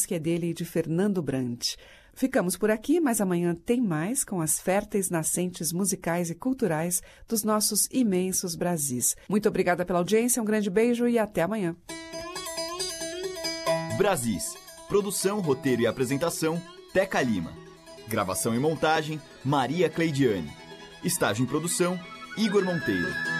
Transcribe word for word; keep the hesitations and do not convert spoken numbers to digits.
que é dele e de Fernando Brant. Ficamos por aqui, mas amanhã tem mais com as férteis nascentes musicais e culturais dos nossos imensos Brasis. Muito obrigada pela audiência, um grande beijo e até amanhã. Brasis. Produção, roteiro e apresentação, Teca Lima. Gravação e montagem, Maria Cleidiane. Estágio em produção, Igor Monteiro.